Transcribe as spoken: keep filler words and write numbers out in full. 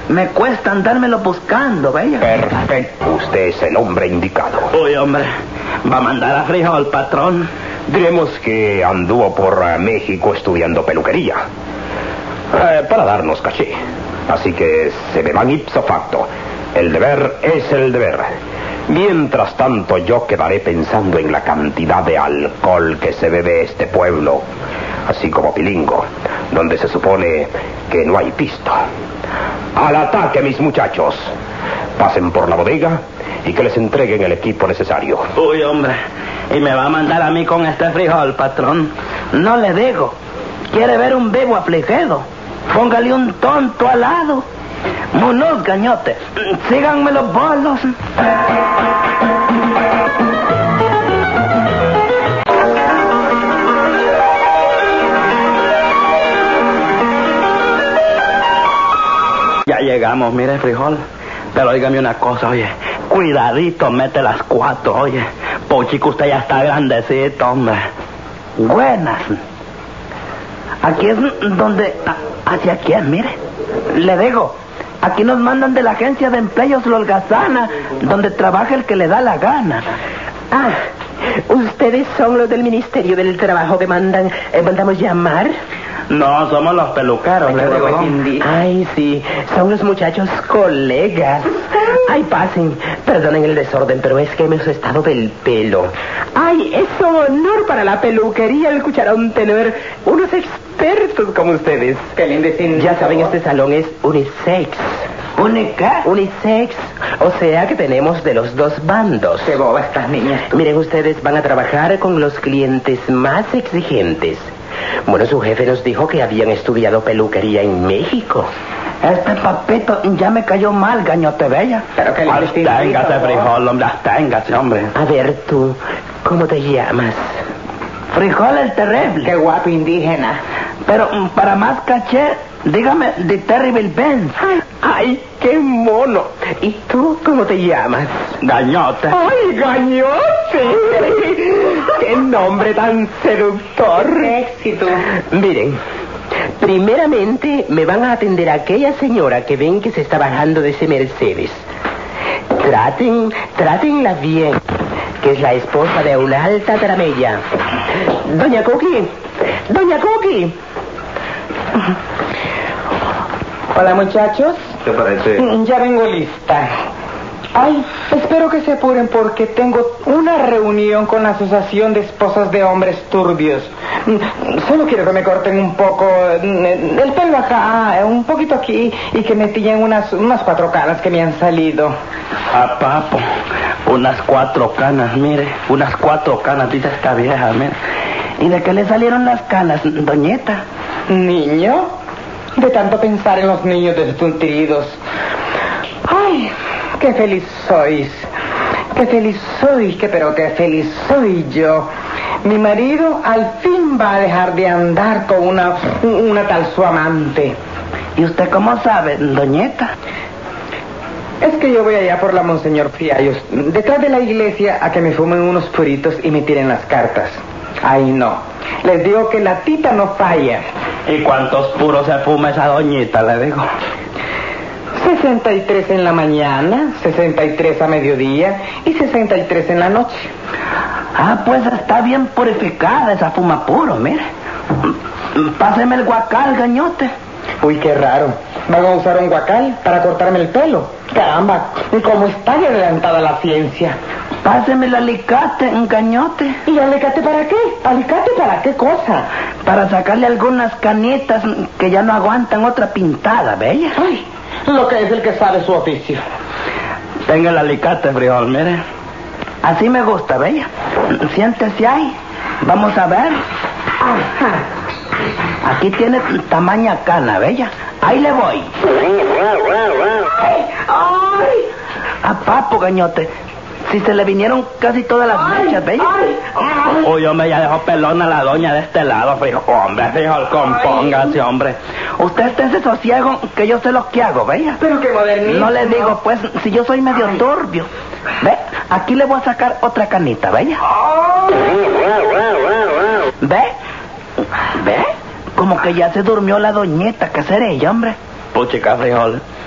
Me cuesta andármelo buscando, bella. Perfecto, usted es el hombre indicado. Uy, hombre, va a mandar a frijol, patrón. Diremos que anduvo por uh, México estudiando peluquería. Eh, para darnos caché. Así que se me van ipso facto. El deber es el deber. Mientras tanto, yo quedaré pensando en la cantidad de alcohol que se bebe este pueblo, así como Pilingo, donde se supone que no hay pisto. ¡Al ataque, mis muchachos! Pasen por la bodega y que les entreguen el equipo necesario. Uy, hombre, y me va a mandar a mí con este frijol, patrón. No le digo. ¿Quiere ver un vivo afligido? Póngale un tonto al lado. Monos, gañote, síganme los bolos. Ya llegamos, mire, frijol. Pero óigame una cosa, oye. Cuidadito, mete las cuatro, oye. Pochico, usted ya está grandecito, hombre. Buenas. Aquí es donde... ¿Hacia quién, mire? Le digo... Aquí nos mandan de la agencia de empleos Lolgazana, donde trabaja el que le da la gana. Ah, ¿ustedes son los del Ministerio del Trabajo que mandan, eh, mandamos llamar? No, somos los peluqueros, le digo. Ay, sí, son los muchachos colegas. Ay, pasen, perdonen el desorden, pero es que hemos estado del pelo. Ay, es un honor para la peluquería el cucharón tener unos expertos como ustedes. Qué lindo. Ya saben, este salón es unisex. ¿Unica? Unisex, o sea que tenemos de los dos bandos. Qué boba estas niñas. Miren, ustedes van a trabajar con los clientes más exigentes. Bueno, su jefe nos dijo que habían estudiado peluquería en México. Este papito ya me cayó mal, gañote bella. Pero que le absténgase, frijol, hombre, absténgase, hombre. A ver, tú, ¿cómo te llamas? Frijol el terrible. Qué guapo indígena. Pero mm, para más caché, dígame, The Terrible Benz. Ay, ay, qué mono. ¿Y tú cómo te llamas? Gañote. ¡Ay, gañote! ¡Qué nombre tan seductor! ¡Qué éxito! Miren, primeramente me van a atender a aquella señora que ven que se está bajando de ese Mercedes. Traten, trátenla bien, que es la esposa de una alta tramella. Doña Cookie, Doña Cookie. Hola, muchachos. ¿Qué parece? Ya vengo lista. Ay, espero que se apuren porque tengo una reunión con la Asociación de Esposas de Hombres Turbios. Solo quiero que me corten un poco el pelo acá, un poquito aquí, y que me pillen unas, unas cuatro canas que me han salido. Ah, papo, unas cuatro canas, mire, unas cuatro canas, dice esta vieja, mire. ¿Y de qué le salieron las canas, doñeta? ¿Niño? De tanto pensar en los niños desnutridos. Ay, qué feliz sois. Qué feliz soy, que pero qué feliz soy yo. Mi marido al fin va a dejar de andar con una, una tal su amante. ¿Y usted cómo sabe, doñeta? Es que yo voy allá por la Monseñor Friallos, detrás de la iglesia, a que me fumen unos puritos y me tiren las cartas. Ay, no. Les digo que la tita no falla. ¿Y cuántos puros se fuma esa doñita, le digo? sesenta y tres en la mañana, sesenta y tres a mediodía y sesenta y tres en la noche. Ah, pues está bien purificada esa fuma puro, mire. Páseme el guacal, gañote. Uy, qué raro. ¿Van a usar un guacal para cortarme el pelo? Caramba, ¿cómo está de adelantada la ciencia? Páseme el alicate, un gañote. ¿Y alicate para qué? ¿Alicate para qué cosa? Para sacarle algunas canitas que ya no aguantan otra pintada, bella. Ay, lo que es el que sabe su oficio. Tenga el alicate, frijol, mire. Así me gusta, bella. Siéntese ahí. Vamos a ver. Ajá. Aquí tiene tamaña cana, bella. Ahí le voy. ¡Ay! ¡Ay! A papo, gañote. Si se le vinieron casi todas las mechas, ¿veis? Uy, hombre, ya dejó pelona la doña de este lado, frijol. Hombre, frijol, compóngase, hombre. Usted esté ese sosiego que yo sé lo que hago, ¿veis? Pero qué modernismo. No le digo, pues, si yo soy medio turbio. ¿Ve? Aquí le voy a sacar otra canita, ¿veis? ¿Ve? ¿Ve? Como que ya se durmió la doñeta, ¿qué será ella, hombre? Puchica, frijol.